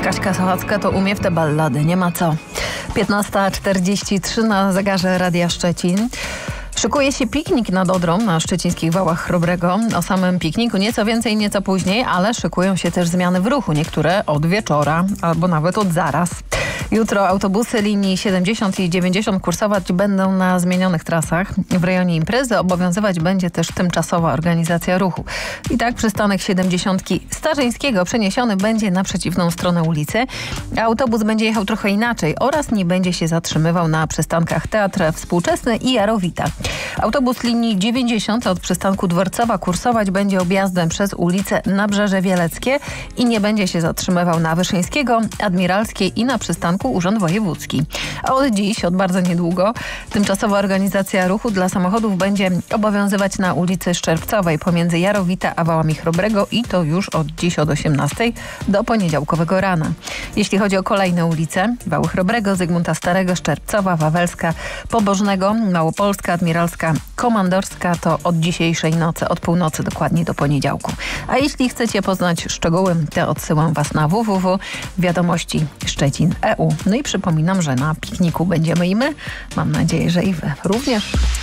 Kaśka Sochacka to umie w te ballady, nie ma co. 15:43 na zegarze Radia Szczecin. Szykuje się piknik nad Odrą na szczecińskich Wałach Chrobrego. O samym pikniku nieco więcej, nieco później, ale szykują się też zmiany w ruchu. Niektóre od wieczora albo nawet od zaraz. Jutro autobusy linii 70 i 90 kursować będą na zmienionych trasach. W rejonie imprezy obowiązywać będzie też tymczasowa organizacja ruchu. I tak przystanek 70 Starzyńskiego przeniesiony będzie na przeciwną stronę ulicy. Autobus będzie jechał trochę inaczej oraz nie będzie się zatrzymywał na przystankach Teatr Współczesny i Jarowita. Autobus linii 90 od przystanku Dworcowa kursować będzie objazdem przez ulice Nabrzeże Wieleckie i nie będzie się zatrzymywał na Wyszyńskiego, Admiralskiej i na przystanku Urząd Wojewódzki. A od dziś, od bardzo niedługo, tymczasowa organizacja ruchu dla samochodów będzie obowiązywać na ulicy Szczerwcowej pomiędzy Jarowita a Wałami Chrobrego i to już od dziś od 18 do poniedziałkowego rana. Jeśli chodzi o kolejne ulice, Wały Chrobrego, Zygmunta Starego, Szczerwcowa, Wawelska, Pobożnego, Małopolska, Admiralska, Komandorska to od dzisiejszej nocy, od północy dokładnie do poniedziałku. A jeśli chcecie poznać szczegóły, to odsyłam Was na www.wiadomości Szczecin.eu. No i przypominam, że na pikniku będziemy i my. Mam nadzieję, że i Wy również.